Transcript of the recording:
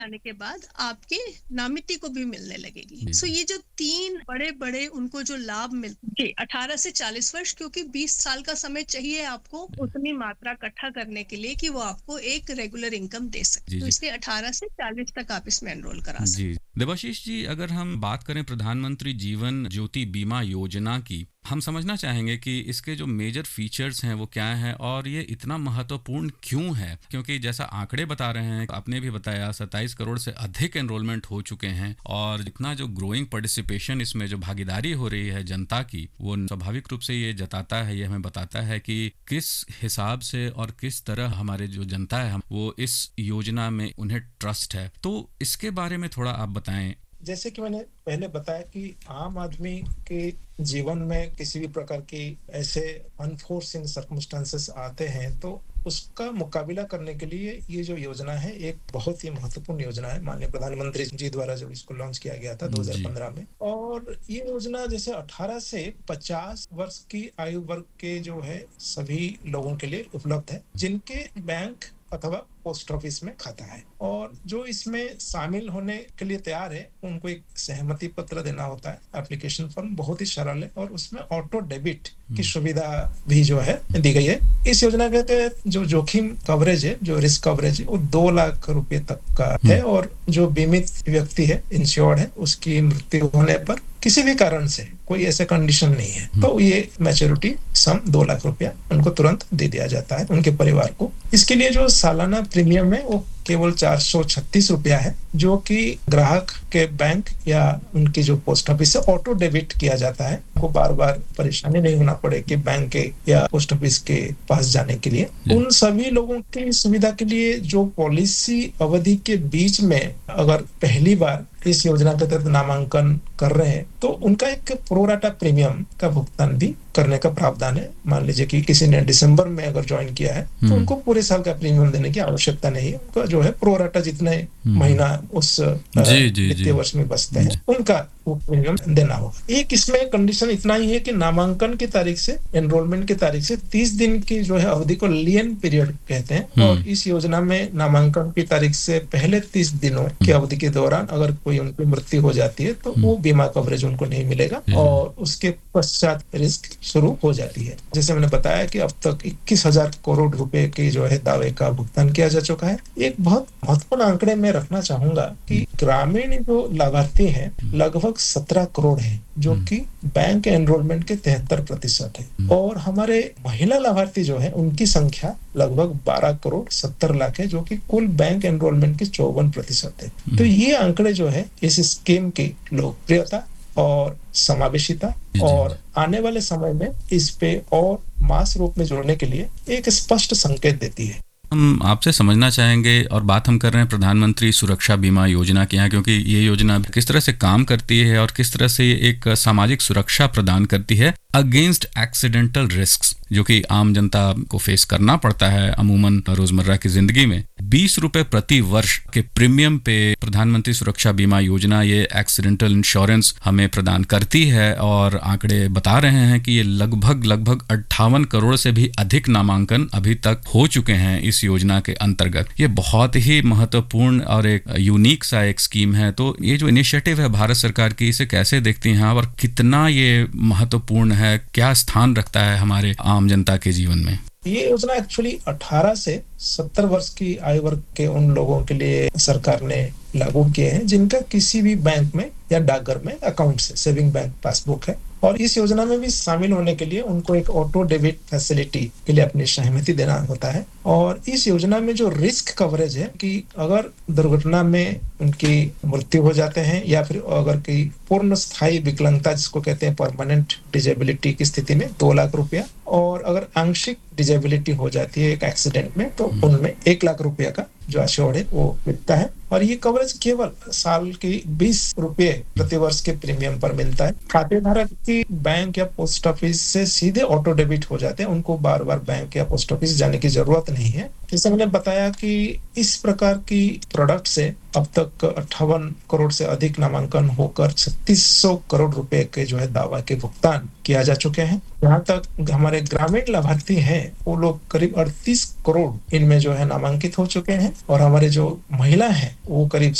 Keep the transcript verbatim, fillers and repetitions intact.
आने के बाद आपके नामिती को भी मिलने लगेगी। सो जी। so, ये जो तीन बड़े बड़े उनको जो लाभ मिलते हैं अठारह से चालीस वर्ष, क्योंकि बीस साल का समय चाहिए आपको उतनी मात्रा इकट्ठा करने के लिए कि वो आपको एक रेगुलर इनकम दे सके, जी, तो जी। इसलिए अठारह से चालीस तक आप इसमें एनरोल करा सकते। जी, देवाशीष जी, अगर हम बात करें प्रधानमंत्री जीवन ज्योति बीमा योजना की, हम समझना चाहेंगे कि इसके जो मेजर फीचर्स हैं वो क्या हैं और ये इतना महत्वपूर्ण क्यों है? क्योंकि जैसा आंकड़े बता रहे हैं, आपने भी बताया सत्ताईस करोड़ से अधिक एनरोलमेंट हो चुके हैं और इतना जो ग्रोइंग पार्टिसिपेशन, इसमें जो भागीदारी हो रही है जनता की, वो स्वाभाविक रूप से ये जताता है, ये हमें बताता है कि किस हिसाब से और किस तरह हमारे जो जनता है वो इस योजना में उन्हें ट्रस्ट है। तो इसके बारे में थोड़ा आप बताएं। जैसे कि मैंने पहले बताया कि आम आदमी के जीवन में किसी भी प्रकार की ऐसे अनफोर्सिंग सर्कमस्टांसेस आते हैं तो उसका मुकाबला करने के लिए ये जो योजना है एक बहुत ही महत्वपूर्ण योजना है। माननीय प्रधानमंत्री जी द्वारा जब इसको लॉन्च किया गया था दो हज़ार पंद्रह में, और ये योजना जैसे अठारह से पचास वर्ष की आयु वर्ग के जो है सभी लोगों के लिए उपलब्ध है जिनके बैंक अथवा पोस्ट ऑफिस में खाता है, और जो इसमें शामिल होने के लिए तैयार है उनको एक सहमति पत्र देना होता है। एप्लीकेशन फॉर्म बहुत ही सरल है और उसमें ऑटो डेबिट की सुविधा भी जो है दी गई है। इस योजना के तहत जो जोखिम कवरेज है, जो रिस्क कवरेज है, वो दो लाख रुपए तक का है, और जो बीमित व्यक्ति है, इंश्योर्ड है, उसकी मृत्यु होने पर किसी भी कारण से कोई ऐसा कंडीशन नहीं है तो ये मैच्योरिटी सम दो लाख रुपया उनको तुरंत दे दिया जाता है उनके परिवार को। इसके लिए जो सालाना प्रीमियम है वो केवल चार सौ छत्तीस रुपया है, जो कि ग्राहक के बैंक या उनकी जो पोस्ट ऑफिस से ऑटो डेबिट किया जाता है। उनको बार बार परेशानी नहीं होना पड़े कि बैंक के या पोस्ट ऑफिस के पास जाने के लिए। उन सभी लोगों की सुविधा के लिए जो पॉलिसी अवधि के बीच में अगर पहली बार इस योजना के तहत नामांकन कर रहे हैं तो उनका एक प्रोराटा प्रीमियम का भुगतान भी करने का प्रावधान है। मान लीजिए कि किसी ने दिसंबर में अगर ज्वाइन किया है तो उनको पूरे साल का प्रीमियम देने की आवश्यकता नहीं है। उनका जो है प्रोराटा जितने महीना उस वित्तीय वर्ष में बचते हैं उनका वो प्रीमियम देना होगा। एक इसमें कंडीशन इतना ही है कि नामांकन की तारीख से, एनरोलमेंट की तारीख से तीस दिन की जो है अवधि को लियन पीरियड कहते हैं, और इस योजना में नामांकन की तारीख से पहले तीस दिनों की अवधि के दौरान अगर कोई उनकी मृत्यु हो जाती है तो वो बीमा कवरेज उनको नहीं मिलेगा और उसके पश्चात रिस्क शुरू हो जाती है। जैसे मैंने बताया कि अब तक इक्कीस हजार करोड़ रुपए के जो है दावे का भुगतान किया जा चुका है। एक बहुत महत्वपूर्ण आंकड़े में रखना चाहूंगा कि ग्रामीण जो लाभार्थी हैं लगभग सत्रह करोड़ हैं, जो कि बैंक एनरोलमेंट के तिहत्तर प्रतिशत है, और हमारे महिला लाभार्थी जो है उनकी संख्या लगभग बारह करोड़ सत्तर लाख है, जो कि कुल बैंक एनरोलमेंट के चौवन प्रतिशत है। तो ये आंकड़े जो है इस स्कीम की लोकप्रियता और समावेशिता और आने वाले समय में इस पे और मास रूप में जोड़ने के लिए एक स्पष्ट संकेत देती है। हम आपसे समझना चाहेंगे, और बात हम कर रहे हैं प्रधानमंत्री सुरक्षा बीमा योजना की यहाँ, क्योंकि ये योजना किस तरह से काम करती है और किस तरह से एक सामाजिक सुरक्षा प्रदान करती है अगेंस्ट एक्सीडेंटल रिस्क्स, जो कि आम जनता को फेस करना पड़ता है अमूमन रोजमर्रा की जिंदगी में। बीस रुपए प्रति वर्ष के प्रीमियम पे प्रधानमंत्री सुरक्षा बीमा योजना ये एक्सीडेंटल इंश्योरेंस हमें प्रदान करती है, और आंकड़े बता रहे हैं कि ये लगभग लगभग अट्ठावन करोड़ से भी अधिक नामांकन अभी तक हो चुके हैं इस योजना के अंतर्गत। ये बहुत ही महत्वपूर्ण और एक यूनिक सा एक स्कीम है। तो ये जो इनिशिएटिव है भारत सरकार की, इसे कैसे देखती हैं और कितना ये महत्वपूर्ण है, क्या स्थान रखता है हमारे आम जनता के जीवन में? ये योजना एक्चुअली अठारह से सत्तर वर्ष की आयु वर्ग के उन लोगों के लिए सरकार ने लागू किए हैं जिनका किसी भी बैंक में या डाकघर में अकाउंट है, सेविंग बैंक पासबुक है, और इस योजना में भी शामिल होने के लिए उनको एक ऑटो डेबिट फैसिलिटी के लिए अपनी सहमति देना होता है। और इस योजना में जो रिस्क कवरेज है कि अगर दुर्घटना में उनकी मृत्यु हो जाते हैं या फिर अगर कोई पूर्ण स्थायी विकलांगता जिसको कहते हैं परमानेंट डिजेबिलिटी की स्थिति में दो लाख रुपया, और अगर आंशिक डिजेबिलिटी हो जाती है एक एक्सीडेंट में तो उनमें एक लाख रुपया का जो अश्योर्ड है वो मिलता है। और ये कवरेज केवल साल की बीस रुपए प्रति वर्ष के प्रीमियम पर मिलता है। खाते धारक की बैंक या पोस्ट ऑफिस से सीधे ऑटो डेबिट हो जाते हैं, उनको बार बार बैंक या पोस्ट ऑफिस जाने की जरूरत नहीं है। जैसे मैंने बताया कि इस प्रकार की प्रोडक्ट से अब तक अट्ठावन करोड़ से अधिक नामांकन होकर छत्तीस सौ करोड़ रुपए के जो है दावा के भुगतान किया जा चुके हैं। जहाँ तक हमारे ग्रामीण लाभार्थी हैं वो लोग करीब अड़तीस करोड़ इनमें जो है नामांकित हो चुके हैं और हमारे जो महिला हैं वो करीब